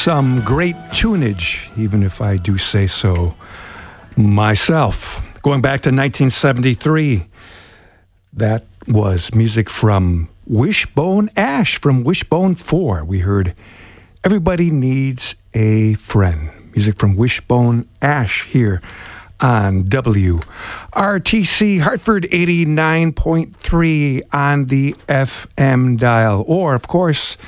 some great tunage, even if I do say so myself. Going back to 1973, that was music from Wishbone Ash from Wishbone 4. We heard Everybody Needs a Friend. Music from Wishbone Ash here on WRTC Hartford 89.3 on the FM dial, or of course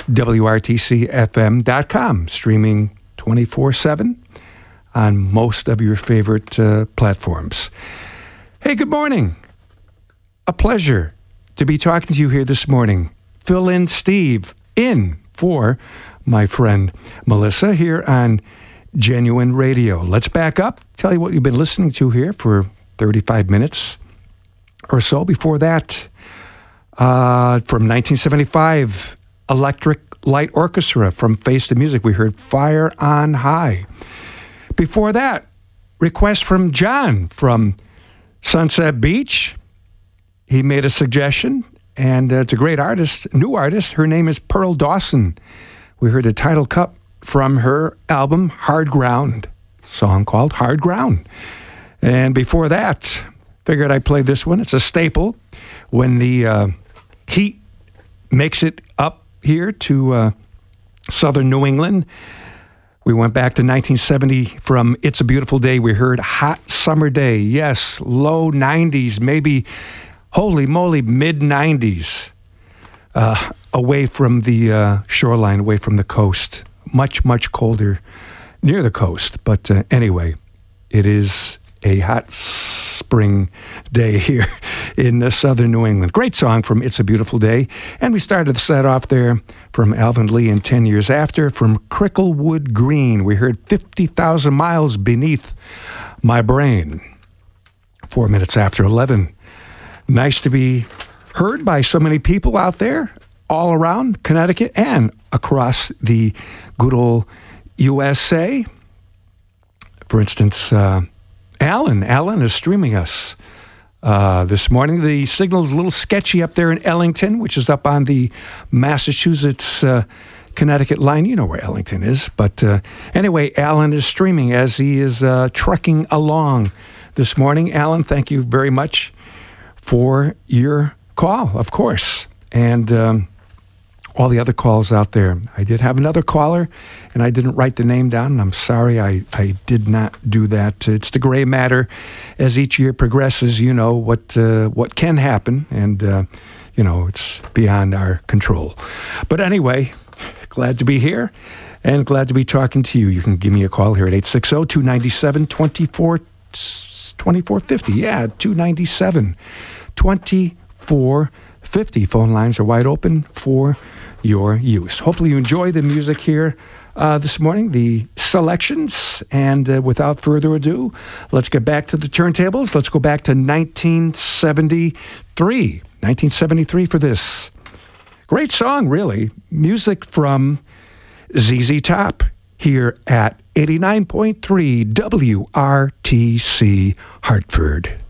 WRTCFM.com, streaming 24/7 on most of your favorite platforms. Hey, good morning. A pleasure to be talking to you here this morning. Fill in Steve in for my friend Melissa here on Genuine Radio. Let's back up, tell you what you've been listening to here for 35 minutes or so. Before that, from 1975, Electric Light Orchestra from Face the Music. We heard Fire on High. Before that, request from John from Sunset Beach. He made a suggestion, and it's a great artist, new artist. Her name is Pearl Dawson. We heard the title cut from her album, Hard Ground, song called Hard Ground. And before that, figured I'd play this one. It's a staple when the heat makes it up here to southern New England. We went back to 1970 from It's a Beautiful Day. We heard Hot Summer Day. Yes, low 90s, maybe, holy moly, mid-90s. Away from the shoreline, away from the coast. Much, much colder near the coast. But anyway, it is a hot spring day here in southern New England. Great song from It's a Beautiful Day. And we started the set off there from Alvin Lee and 10 Years After. From Cricklewood Green, we heard 50,000 Miles Beneath My Brain. 4 minutes after 11. Nice to be heard by so many people out there all around Connecticut and across the good old USA. For instance, Alan is streaming us this morning. The signal's a little sketchy up there in Ellington, which is up on the Massachusetts Connecticut line. You know where Ellington is. But anyway, Alan is streaming as he is trucking along this morning. Alan, thank you very much for your call, of course. And all the other calls out there. I did have another caller, and I didn't write the name down, and I'm sorry I did not do that. It's the gray matter. As each year progresses, you know what can happen, and it's beyond our control. But anyway, glad to be here, and glad to be talking to you. You can give me a call here at 860-297-2450. Yeah, 297-2450. Phone lines are wide open for your use. Hopefully you enjoy the music here this morning, the selections. And without further ado, let's get back to the turntables. Let's go back to 1973. 1973 for this. Great song, really. Music from ZZ Top here at 89.3 WRTC Hartford.